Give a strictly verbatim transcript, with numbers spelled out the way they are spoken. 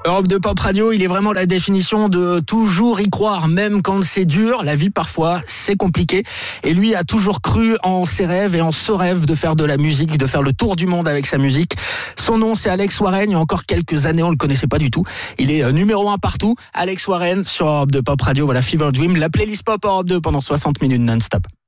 Europe deux Pop Radio, il est vraiment la définition de toujours y croire, même quand c'est dur. La vie, parfois, c'est compliqué. Et lui a toujours cru en ses rêves et en ce rêve de faire de la musique, de faire le tour du monde avec sa musique. Son nom, c'est Alex Warren. Il y a encore quelques années, on le connaissait pas du tout. Il est numéro un partout. Alex Warren sur Europe deux Pop Radio. Voilà, Fever Dream, la playlist pop Europe deux pendant soixante minutes non-stop.